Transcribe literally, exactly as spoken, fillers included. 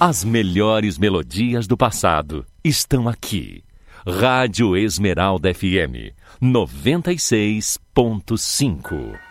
As melhores melodias do passado estão aqui. Rádio Esmeralda F M noventa e seis ponto cinco.